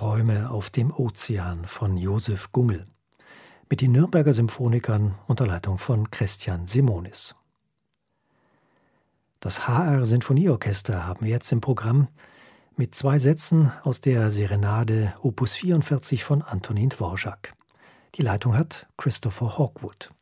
Träume auf dem Ozean von Josef Gungel mit den Nürnberger Symphonikern unter Leitung von Christian Simonis. Das HR Sinfonieorchester haben wir jetzt im Programm mit 2 Sätzen aus der Serenade Opus 44 von Antonin Dvorak. Die Leitung hat Christopher Hawkwood.